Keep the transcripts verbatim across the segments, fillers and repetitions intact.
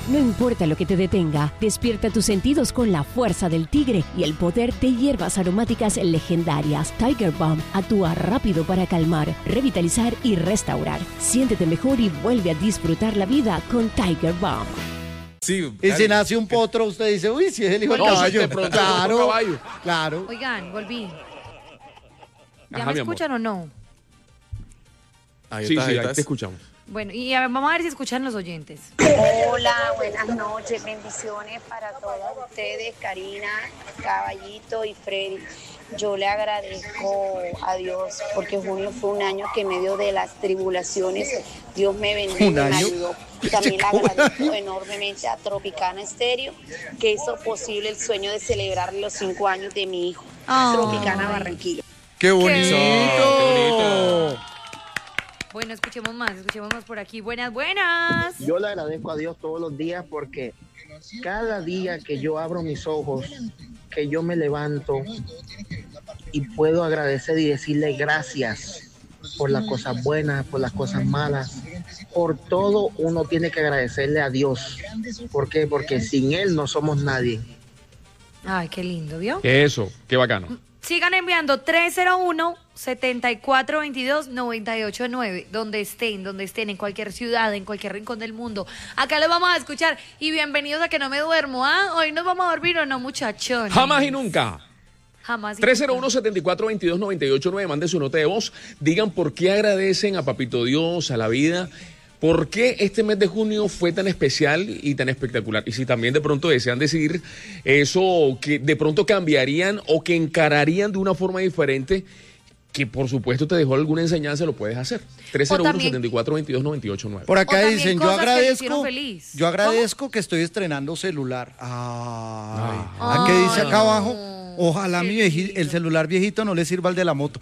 No importa lo que te detenga, despierta tus sentidos con la fuerza del tigre y el poder de hierbas aromáticas legendarias. Tiger Balm actúa rápido para calmar, revitalizar y restaurar. Siéntete mejor y vuelve a disfrutar la vida con Tiger Balm. Sí, y si nace un potro, usted dice, uy, si es el hijo del no, caballo. de pronto Claro, caballo. claro. Oigan, volví. ¿Ya Ajá, me mi amor. escuchan o no? Ahí Sí, estás, sí, ahí ahí estás. te escuchamos. Bueno, y a ver, vamos a ver si escuchan los oyentes. Hola, buenas noches, bendiciones para todos ustedes, Karina, Caballito y Freddy. Yo le agradezco a Dios porque junio fue un año que en medio de las tribulaciones Dios me bendijo y me ayudó. También le agradezco enormemente a Tropicana Estéreo que hizo posible el sueño de celebrar los cinco años de mi hijo, Ay. Tropicana Barranquilla. ¡Qué bonito! Qué bonito. Bueno, escuchemos más, escuchemos más por aquí. Buenas, buenas. Yo le agradezco a Dios todos los días porque cada día que yo abro mis ojos, que yo me levanto y puedo agradecer y decirle gracias por las cosas buenas, por las cosas malas, por todo uno tiene que agradecerle a Dios. ¿Por qué? Porque sin Él no somos nadie. Ay, qué lindo, ¿vio? Eso, qué bacano. Sigan enviando tres cero uno, siete cuatro dos dos, nueve ocho nueve, donde estén, donde estén, en cualquier ciudad, en cualquier rincón del mundo. Acá los vamos a escuchar y bienvenidos a Que No Me Duermo, ¿ah? Hoy nos vamos a dormir o no, muchachones. Jamás y nunca. Jamás y tres cero uno, nunca. siete cuatro dos dos, nueve ocho nueve, mande su nota de voz. Digan por qué agradecen a Papito Dios, a la vida. ¿Por qué este mes de junio fue tan especial y tan espectacular? Y si también de pronto desean decir eso que de pronto cambiarían o que encararían de una forma diferente, que por supuesto te dejó alguna enseñanza, lo puedes hacer. tres cero uno, siete cuatro dos dos, nueve ocho nueve. Por acá O también dicen, yo cosas que le agradezco, hicieron feliz. yo agradezco que estoy estrenando celular. Ay, Ay. ¿qué dice acá Ay. abajo? Ojalá mi vieji- el celular viejito no le sirva al de la moto.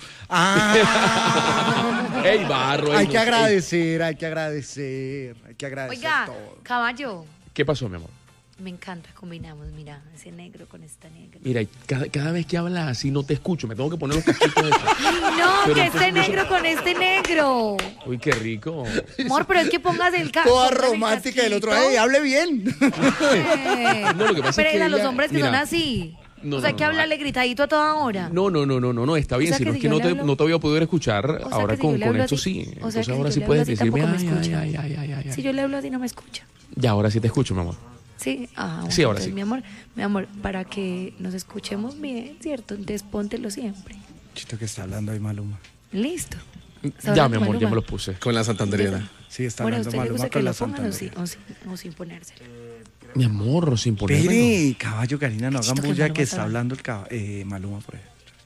Ah, ¡Ey, barro! ey, hay no que sé. agradecer, hay que agradecer, hay que agradecer Oiga, todo. caballo, ¿Qué pasó, mi amor? me encanta, combinamos, mira, ese negro con esta negra. Mira, y cada, cada vez que hablas así no te escucho, me tengo que poner los casquitos de estos. No, Pero que entonces este no sé- negro con este negro. Uy, qué rico. Amor, pero es que pongas el ca- Toda pongas el romántica y el otro, casquito. ey, hable bien. Eh, No, lo que pasa es pero que a los ella- hombres que mira, son así. no, o sea, hay no, que no, hablarle gritadito a toda hora. No, no, no, no, no, no, está bien, sea, sino que es si que yo no le te, hablo- no te voy a poder escuchar O sea, ahora que si yo con, le con hablo esto así- sí. o sea, Entonces que si ahora yo sí le puedes hablo así, decirme, tampoco ay, me ay, escucha. ay, ay, ay, ay, ay. Si yo le hablo así, no me escucha. Ya, ahora sí te escucho, mi amor. Sí, ah, bueno, Sí, ahora entonces, sí. mi amor, mi amor, para que nos escuchemos bien, ¿cierto? Entonces póntelo siempre. Chito que está hablando ahí Maluma. Listo. ¿Está Ya, hablando mi amor, ya Maluma? me los puse. Con la santanderiana. Sí, está Bueno, ¿a hablando usted le Maluma gusta que con la lo pongan o, sí, Santander. o, sin, o sin ponérselo? Mi amor, sin ponerme. Espere, caballo, Karina, no hagan Chito, que bulla Maluma que está está hablando el cab- eh, Maluma por ahí.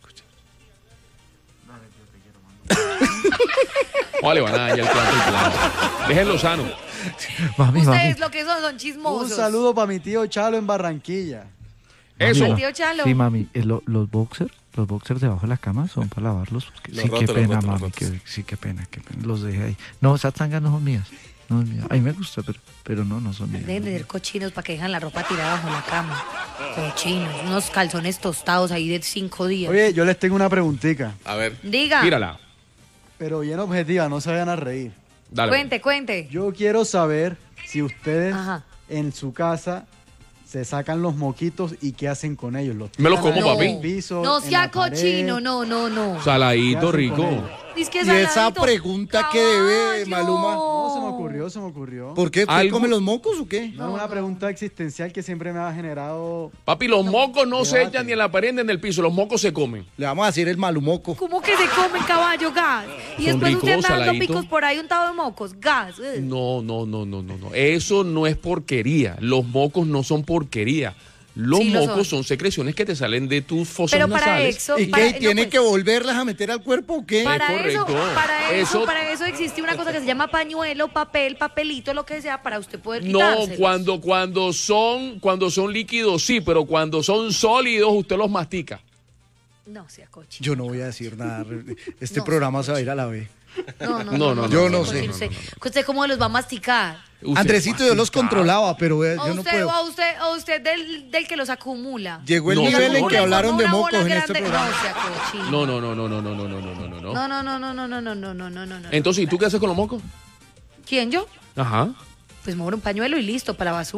Vale, van a dañar el plato y plan. Déjenlo sano. Mami, Ustedes lo que son son Un chismosos. saludo para mi tío Chalo en Barranquilla. Eso. El tío Chalo. Sí, mami, eh, lo- los boxers, los boxers debajo de la cama son para lavarlos. Porque, Los sí, rotos, qué los pena, rotos, los mami, rotos. que, sí, qué pena, qué pena. Los dejé ahí. No, esas tangas no son mías. No son mías. A mí me gusta, pero, pero no, no son mías. Dejen de ser cochinos para que dejan la ropa tirada bajo la cama. Cochinos, unos calzones tostados ahí de cinco días. Oye, yo les tengo una preguntita, A ver. Diga, Tírala. pero bien objetiva, no se vayan a reír. Dale. cuente, cuente. Yo quiero saber si ustedes Ajá. en su casa se sacan los moquitos y qué hacen con ellos. ¿Los Me los tiran como, ahí papi. en el piso, No en sea la pared? cochino, no, no, no. Saladito, ¿Qué hacen rico. con ellos? Es que Y esa saladito. pregunta que debe, Caballo. Maluma. No, se me ocurrió, se me ocurrió. ¿Por qué? ¿Usted Algo- come los mocos o qué? No, es una pregunta existencial que siempre me ha generado... Papi, los mocos no se Debate. echan ni en la pared ni en el piso, los mocos se comen. Le vamos a decir el malumoco. ¿Cómo que se comen caballo, gas? Y Son después usted ricos, anda dando saladitos. picos por ahí untado de mocos, gas. ugh. No, no, no, no, no, no. Eso no es porquería. Los mocos no son porquería. Los Sí lo mocos son. son secreciones que te salen de tus fosas Pero para nasales. eso, ¿Y para, qué? no, ¿Tiene pues, que volverlas a meter al cuerpo o qué? para eso, correcto. para eso, Eso- para eso existe una cosa que se llama pañuelo, papel, papelito, lo que sea, para usted poder No, quitárselos. cuando, cuando son, cuando son líquidos sí, pero cuando son sólidos usted los mastica. No sea cochino. Yo no voy a decir nada. Este No, programa se va a ir a la B. No, no, No, no, Yo no sea sé. cochino. Usted, usted cómo los va a masticar. Usted Andresito, yo los mastica. controlaba, pero eh, O yo no usted, puedo. o usted, o usted del, del que los acumula. Llegó el No, nivel en no, que no, hablaron de Una mocos bola en este grande- programa. No sea cochino. No, no, no, no, no, no, no, no, no, no, no, no. No, no, no, no, no, no, no, no, no, no, no, no. Entonces, ¿y tú qué haces con los mocos? ¿Quién, yo? Ajá. Pues me abro un pañuelo y listo, para la basura.